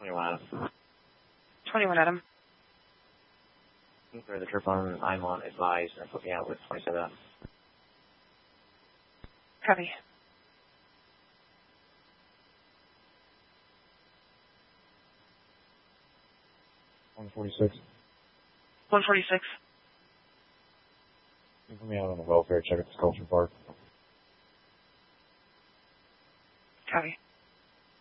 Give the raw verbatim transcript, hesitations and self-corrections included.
twenty-one Adam. twenty-one Adam. For the trip on Imont advised and looking out with twenty-seven Adam. Copy. one forty-six. one forty-six. You put me out on the welfare check at the Sculpture Park.